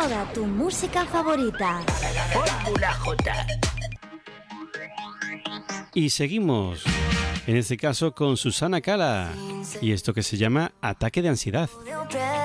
Toda tu música favorita. Fórmula J. Y seguimos, en este caso con Susana Cala, y esto que se llama Ataque de Ansiedad.